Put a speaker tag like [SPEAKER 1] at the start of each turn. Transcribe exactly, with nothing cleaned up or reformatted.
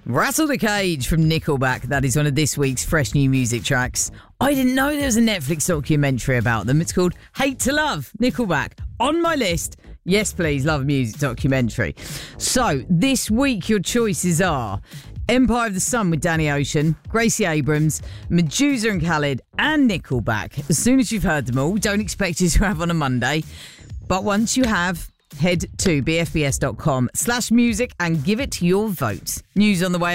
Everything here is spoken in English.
[SPEAKER 1] Rattle the Cage from Nickelback. That is one of this week's fresh new music tracks. I didn't know there was a Netflix documentary about them. It's called Hate to Love, Nickelback. On my list. Yes, please, love a music documentary. So, this week your choices are Empire of the Sun with Danny Ocean, Gracie Abrams, Medusa and Khaled, and Nickelback. As soon as you've heard them all, don't expect you to have on a Monday. But once you have, head to bfbs.com slash music and give it your vote. News on the way.